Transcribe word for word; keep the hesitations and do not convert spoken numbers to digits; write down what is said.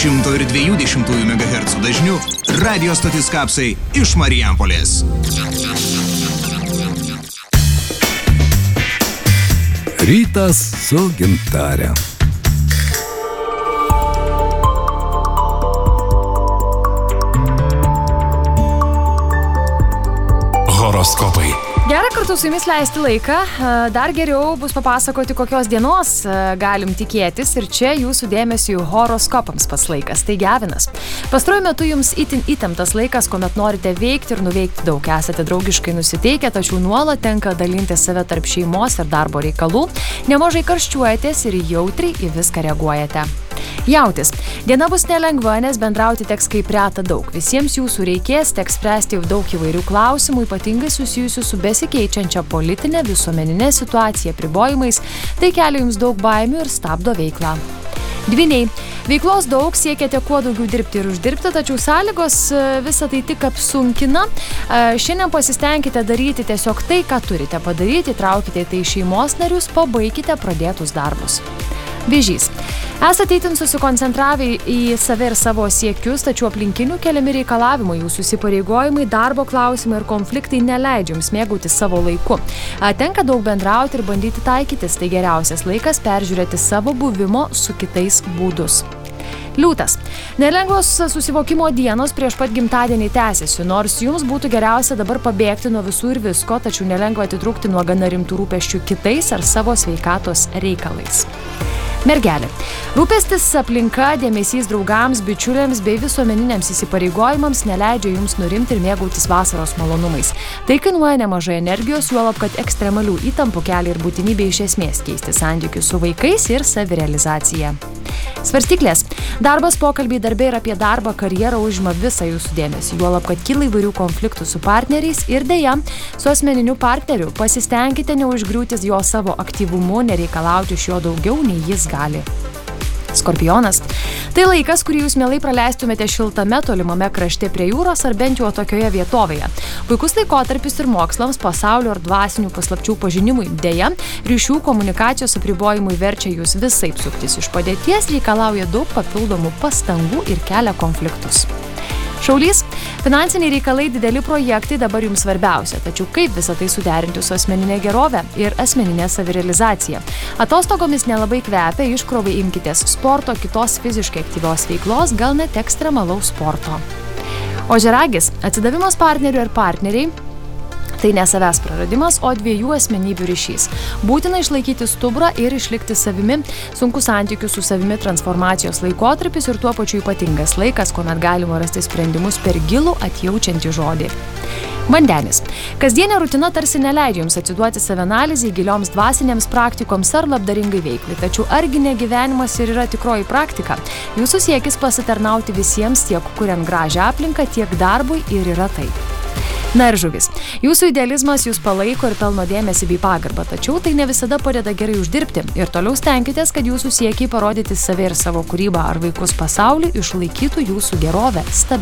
šimto ir dviejų dešimtųjų megahercų dažniu radio stotis Kapsai iš Marijampolės. Rytas su Gintare. Horoskopai. Gera kartu su jumis leisti laiką. Dar geriau bus papasakoti, kokios dienos galim tikėtis, ir čia jūsų dėmesiu horoskopams pas laikas. Tai Avinas. Pastaruoju metu jums itin įtemptas laikas, kuomet norite veikti ir nuveikti daug. Esate draugiškai nusiteikę, tačiau nuolat tenka dalinti save tarp šeimos ir darbo reikalų. Nemažai karščiuojatės ir jautriai į viską reaguojate. Jautis. Diena bus nelengva, nes bendrauti teks kaip reta daug. Visiems jūsų reikės, teks spręsti daug įvairių klausimų, ypatingai susijusių su besikeičiančia politinė, visuomeninė situacija, apribojimais. Tai kelia jums daug baimių ir stabdo veiklą. Dvyniai. Veiklos daug, siekiate kuo daugiau dirbti ir uždirbti, tačiau sąlygos visą tai tik apsunkina. Šiandien pasistengkite daryti tiesiog tai, ką turite padaryti, traukite tai šeimos narius, pabaikite pradėtus darbus. Vėžys. Esate itin susikoncentravę į save ir savo siekius, tačiau aplinkinių keliami reikalavimai, jūsų įsipareigojimai, darbo klausimai ir konfliktai neleidžia jums mėgauti savo laiku. Tenka daug bendrauti ir bandyti taikytis, tai geriausias laikas peržiūrėti savo buvimo su kitais būdus. Liūtas. Nelengvos susivokimo dienos prieš pat gimtadienį tęsiasi, nors jums būtų geriausia dabar pabėgti nuo visų ir visko, tačiau nelengva atitrūkti nuo gana rimtų rūpesčių kitais ar savo sveikatos reikalais. Mergelė. Rūpestis aplinka, dėmesys draugams, bičiuliams bei visuomeniniams įsipareigojimams neleidžia jums nurimti ir mėgautis vasaros malonumais. Tai kainuoja nemažai energijos, juolab, kad ekstremalių įtampų kelia ir būtinybė iš esmės keisti santykius su vaikais ir savirealizacija. Svarstyklės. Darbas, pokalbiai darbe ir apie darbą, karjerą užima visą jūsų dėmesį, juolab, kad kyla įvairių konfliktų su partneriais ir deja, su asmeniniu partneriu. Pasistengkite neužgriūti jo savo aktyvumu, nereikalauti iš jo daugiau, nei jis gali. Skorpionas. Tai laikas, kurį jūs mielai praleistumėte šiltame, tolimame krašte prie jūros ar bent jau tokioje vietovėje. Puikus laikotarpis ir mokslams, pasaulio ar dvasinių paslapčių pažinimui. Deja, ryšių komunikacijos apribojimui verčia jūs visaip suktis iš padėties, reikalauja daug papildomų pastangų ir kelia konfliktus. Šaulys. Finansiniai reikalai, dideli projektai dabar jums svarbiausia, tačiau kaip visą tai suderinti su asmeninė gerovė ir asmeninė savirealizacija. Atostogomis nelabai kvepia, iškrovai imkitės sporto, kitos fiziškai aktyvios veiklos, gal net ekstremalaus sporto. Ožiaragis. Atsidavimas partneriui ar partneriai. Tai ne savęs praradimas, o dviejų asmenybių ryšys. Būtina išlaikyti stuburą ir išlikti savimi. Sunku santykių su savimi transformacijos laikotarpis ir tuo pačiu ypatingas laikas, kuomet galima rasti sprendimus per gilų atjaučiantį žodį. Vandenis. Kasdienė rutina tarsi neleidžia jums atsiduoti savianalizei, gilioms dvasinėms praktikoms ar labdaringai veiklai. Tačiau argi ne gyvenimas ir yra tikroji praktika? Jūsų siekis pasitarnauti visiems, tiek kuriant gražią aplinką, tiek darbui, ir yra tai. Na ir žuvis. Jūsų idealizmas jūs palaiko ir pelno dėmesį bei pagarbą, tačiau tai ne visada padeda gerai uždirbti. Ir toliau stenkitės, kad jūsų siekiai parodyti save ir savo kūrybą ar vaikus pasauliui išlaikytų jūsų gerovę stabilę.